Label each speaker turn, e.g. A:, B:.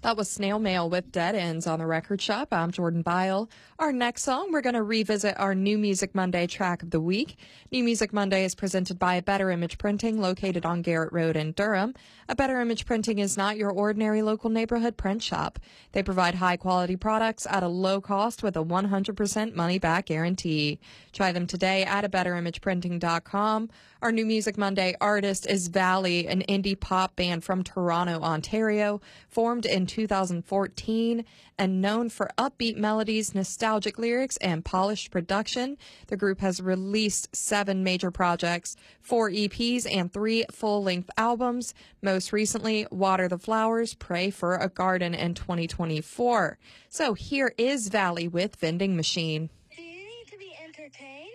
A: That was Snail Mail with Dead Ends on the Record Shop. I'm Jordan Byle. Our next song, we're going to revisit our New Music Monday track of the week. New Music Monday is presented by A Better Image Printing, located on Garrett Road in Durham. A Better Image Printing is not your ordinary local neighborhood print shop. They provide high-quality products at a low cost with a 100% money-back guarantee. Try them today at abetterimageprinting.com. Our New Music Monday artist is Valley, an indie pop band from Toronto, Ontario, formed in 2014 and known for upbeat melodies, nostalgic lyrics, and polished production. The group has released 7 major projects, 4 EPs, and 3 full-length albums. Most recently, Water the Flowers, Pray for a Garden in 2024. So here is Valley with Vending Machine.
B: Do you need to be entertained?